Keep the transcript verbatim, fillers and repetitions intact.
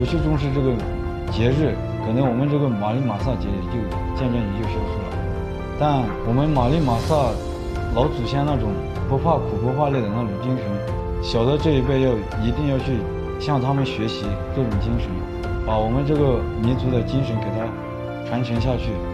不去重视这个节日，可能我们这个玛丽玛萨节也就渐渐也就消失了。但我们玛丽玛萨老祖先那种不怕苦不怕累的那种精神，小的这一辈要一定要去向他们学习这种精神，把我们这个民族的精神给它传承下去。